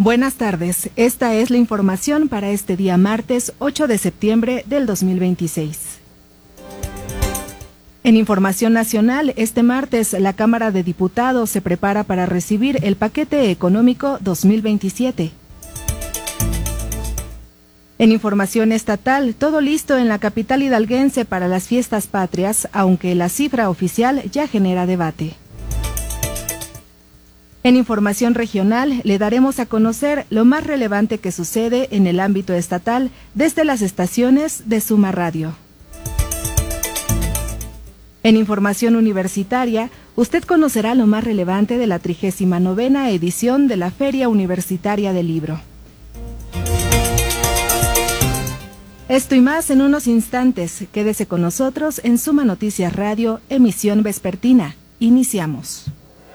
Buenas tardes, esta es la información para este día martes 8 de septiembre del 2026. En información nacional, este martes la Cámara de Diputados se prepara para recibir el paquete económico 2027. En información estatal, todo listo en la capital hidalguense para las fiestas patrias, aunque la cifra oficial ya genera debate. En información regional, le daremos a conocer lo más relevante que sucede en el ámbito estatal desde las estaciones de Suma Radio. En información universitaria, usted conocerá lo más relevante de la 39ª edición de la Feria Universitaria del Libro. Esto y más en unos instantes. Quédese con nosotros en Suma Noticias Radio, emisión vespertina. Iniciamos.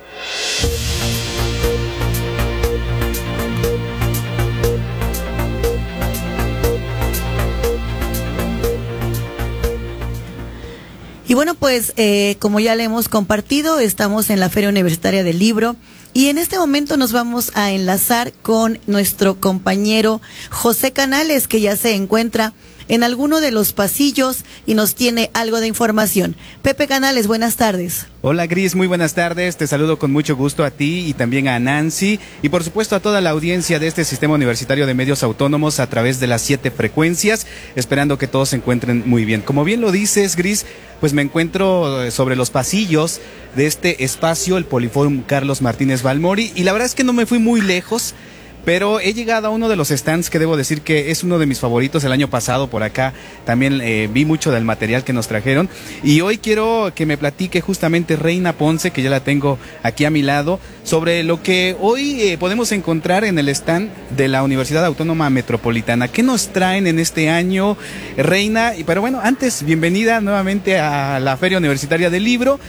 Y bueno, pues como ya le hemos compartido, estamos en la Feria Universitaria del Libro y en este momento nos vamos a enlazar con nuestro compañero José Canales, que ya se encuentra en alguno de los pasillos y nos tiene algo de información. Pepe Canales, buenas tardes. Hola Gris, muy buenas tardes, te saludo con mucho gusto a ti y también a Nancy y por supuesto a toda la audiencia de este Sistema Universitario de Medios Autónomos a través de las 7 frecuencias, esperando que todos se encuentren muy bien. Como bien lo dices, Gris, pues me encuentro sobre los pasillos de este espacio, el Poliforum Carlos Martínez Balmori, y la verdad es que no me fui muy lejos, pero he llegado a uno de los stands que debo decir que es uno de mis favoritos. El año pasado por acá también vi mucho del material que nos trajeron y hoy quiero que me platique justamente Reina Ponce, que ya la tengo aquí a mi lado, sobre lo que hoy podemos encontrar en el stand de la Universidad Autónoma Metropolitana. ¿Qué nos traen en este año, Reina? Pero bueno, antes, bienvenida nuevamente a la Feria Universitaria del Libro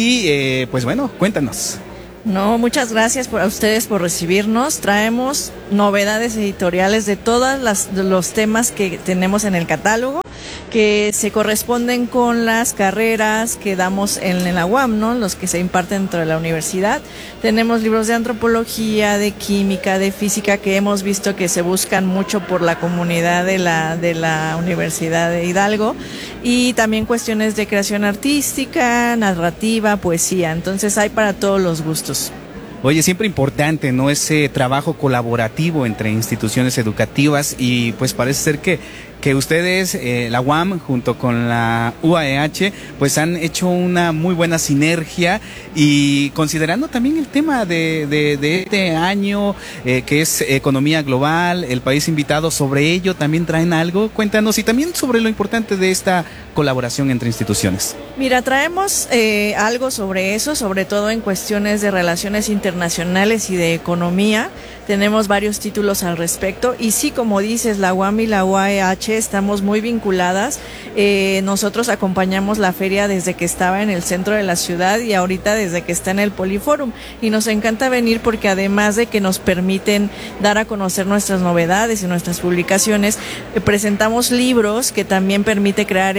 y pues bueno, cuéntanos. No, muchas gracias a ustedes por recibirnos. Traemos novedades editoriales de todos los temas que tenemos en el catálogo, que se corresponden con las carreras que damos en la UAM, ¿no? Los que se imparten dentro de la universidad. Tenemos libros de antropología, de química, de física, que hemos visto que se buscan mucho por la comunidad de la Universidad de Hidalgo, y también cuestiones de creación artística, narrativa, poesía. Entonces hay para todos los gustos. Oye, siempre importante, ¿no? Ese trabajo colaborativo entre instituciones educativas y pues parece ser que ustedes, la UAM, junto con la UAEH, pues han hecho una muy buena sinergia y considerando también el tema de este año, que es economía global, el país invitado, sobre ello también traen algo. Cuéntanos y también sobre lo importante de esta colaboración entre instituciones. Mira, traemos algo sobre eso, sobre todo en cuestiones de relaciones internacionales y de economía. Tenemos varios títulos al respecto y sí, como dices, la UAM y la UAEH estamos muy vinculadas. Nosotros acompañamos la feria desde que estaba en el centro de la ciudad y ahorita desde que está en el Poliforum, y nos encanta venir porque además de que nos permiten dar a conocer nuestras novedades y nuestras publicaciones, presentamos libros que también permite crear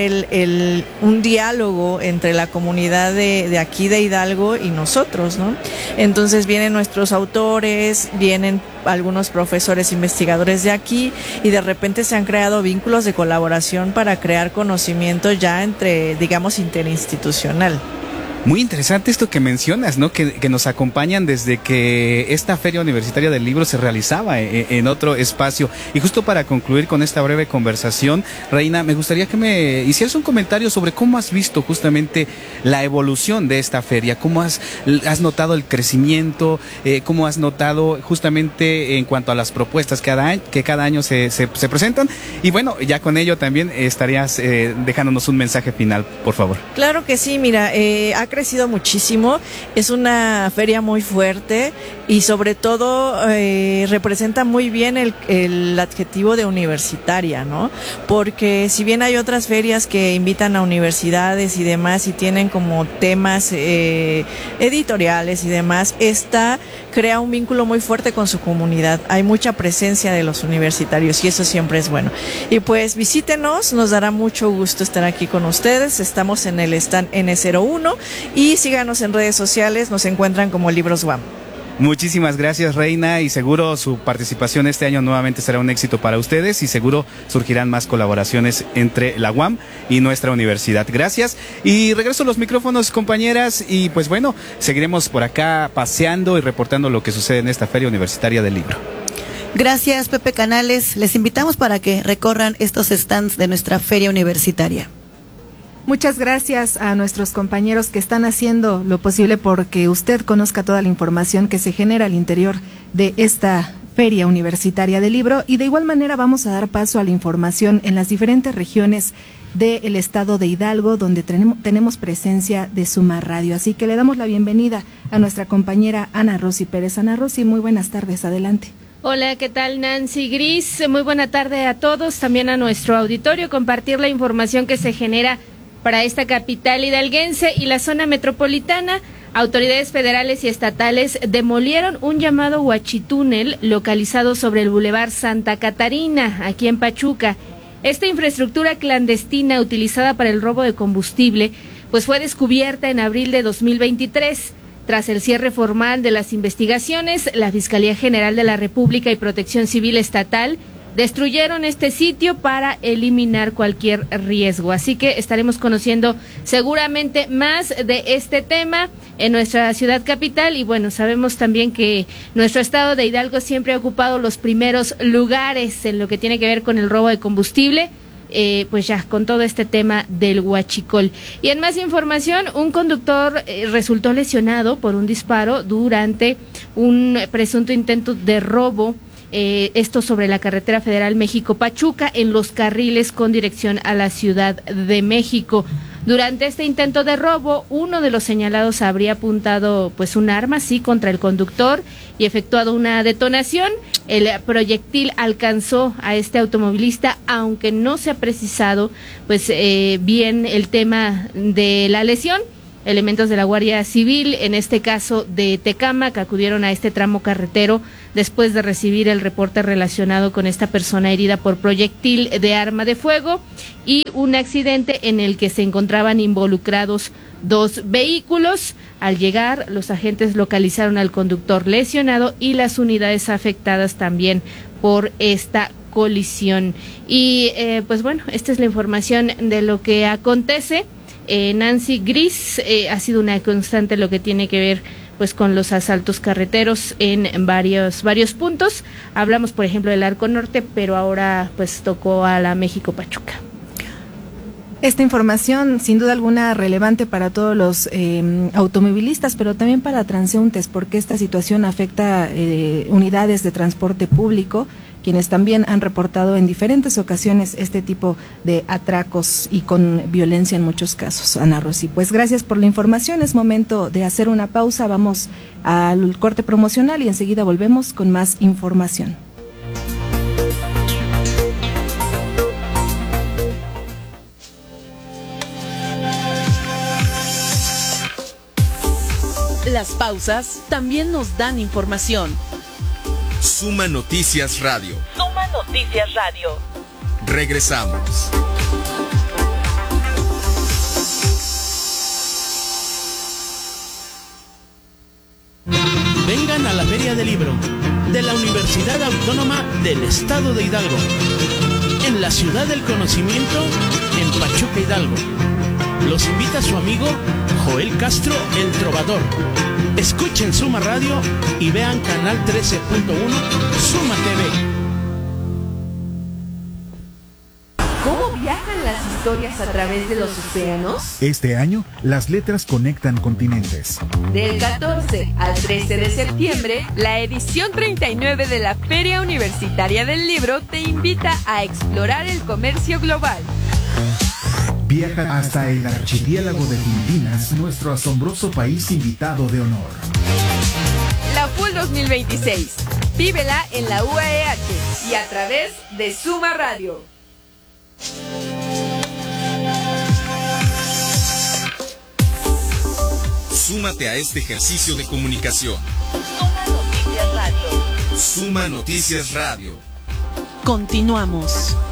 un diálogo entre la comunidad de aquí de Hidalgo y nosotros, ¿no? Entonces vienen nuestros autores, vienen algunos profesores investigadores de aquí y de repente se han creado vínculos de colaboración para crear conocimiento ya entre, digamos, interinstitucional. Muy interesante esto que mencionas, ¿no? Que nos acompañan desde que esta Feria Universitaria del Libro se realizaba en otro espacio. Y justo para concluir con esta breve conversación, Reina, me gustaría que me hicieras un comentario sobre cómo has visto justamente la evolución de esta feria, cómo has notado el crecimiento, cómo has notado justamente en cuanto a las propuestas que cada año se presentan. Y bueno, ya con ello también estarías dejándonos un mensaje final, por favor. Claro que sí, mira, ha crecido muchísimo, es una feria muy fuerte y sobre todo representa muy bien el adjetivo de universitaria, ¿no? Porque si bien hay otras ferias que invitan a universidades y demás y tienen como temas editoriales y demás, esta crea un vínculo muy fuerte con su comunidad. Hay mucha presencia de los universitarios y eso siempre es bueno. Y pues visítenos, nos dará mucho gusto estar aquí con ustedes. Estamos en el stand N01 y síganos en redes sociales, nos encuentran como Libros UAM. Muchísimas gracias, Reina, y seguro su participación este año nuevamente será un éxito para ustedes y seguro surgirán más colaboraciones entre la UAM y nuestra universidad. Gracias. Y regreso a los micrófonos, compañeras, y pues bueno, seguiremos por acá paseando y reportando lo que sucede en esta Feria Universitaria del Libro. Gracias, Pepe Canales. Les invitamos para que recorran estos stands de nuestra Feria Universitaria. Muchas gracias a nuestros compañeros que están haciendo lo posible porque usted conozca toda la información que se genera al interior de esta Feria Universitaria del Libro, y de igual manera vamos a dar paso a la información en las diferentes regiones del estado de Hidalgo, donde tenemos presencia de Suma Radio. Así que le damos la bienvenida a nuestra compañera Ana Rosy Pérez. Ana Rosy, muy buenas tardes, adelante. Hola, ¿qué tal, Nancy Gris? Muy buena tarde a todos, también a nuestro auditorio, compartir la información que se genera para esta capital hidalguense y la zona metropolitana. Autoridades federales y estatales demolieron un llamado huachitúnel localizado sobre el Boulevard Santa Catarina, aquí en Pachuca. Esta infraestructura clandestina utilizada para el robo de combustible, pues fue descubierta en abril de 2023. Tras el cierre formal de las investigaciones, la Fiscalía General de la República y Protección Civil Estatal destruyeron este sitio para eliminar cualquier riesgo. Así que estaremos conociendo seguramente más de este tema en nuestra ciudad capital. Y bueno, sabemos también que nuestro estado de Hidalgo siempre ha ocupado los primeros lugares en lo que tiene que ver con el robo de combustible. Pues ya con todo este tema del huachicol. Y en más información, un conductor resultó lesionado por un disparo durante un presunto intento de robo. Esto sobre la carretera federal México-Pachuca en los carriles con dirección a la Ciudad de México. Durante este intento de robo, uno de los señalados habría apuntado pues un arma, sí, contra el conductor y efectuado una detonación. El proyectil alcanzó a este automovilista, aunque no se ha precisado pues bien el tema de la lesión. Elementos de la Guardia Civil, en este caso de Tecámac, acudieron a este tramo carretero después de recibir el reporte relacionado con esta persona herida por proyectil de arma de fuego y un accidente en el que se encontraban involucrados 2 vehículos. Al llegar, los agentes localizaron al conductor lesionado y las unidades afectadas también por esta colisión. Y pues bueno, esta es la información de lo que acontece. Nancy Gris, ha sido una constante lo que tiene que ver pues con los asaltos carreteros en varios puntos. Hablamos, por ejemplo, del Arco Norte, pero ahora pues tocó a la México Pachuca. Esta información, sin duda alguna, relevante para todos los automovilistas, pero también para transeúntes, porque esta situación afecta unidades de transporte público, quienes también han reportado en diferentes ocasiones este tipo de atracos y con violencia en muchos casos. Ana Rosy, pues gracias por la información. Es momento de hacer una pausa, vamos al corte promocional y enseguida volvemos con más información. Las pausas también nos dan información. Suma Noticias Radio. Suma Noticias Radio. Regresamos. Vengan a la Feria del Libro de la Universidad Autónoma del Estado de Hidalgo, en la Ciudad del Conocimiento, en Pachuca, Hidalgo. Los invita su amigo Joel Castro, el Trovador. Escuchen Suma Radio y vean Canal 13.1 Suma TV. ¿Cómo viajan las historias a través de los océanos? Este año, las letras conectan continentes. Del 14 al 13 de septiembre, la edición 39 de la Feria Universitaria del Libro te invita a explorar el comercio global. Viaja hasta el archipiélago de Filipinas, nuestro asombroso país invitado de honor. La FUL 2026. Vívela en la UAEH y a través de Suma Radio. Súmate a este ejercicio de comunicación. Suma Noticias Radio. Suma Noticias Radio. Continuamos.